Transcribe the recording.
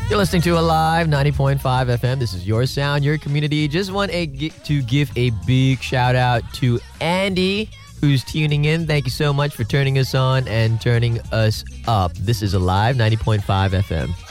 You're listening to Alive 90.5 FM. This is your sound, your community. Just want to give a big shout out to Andy, who's tuning in. Thank you so much for turning us on and turning us up. This is Alive 90.5 FM.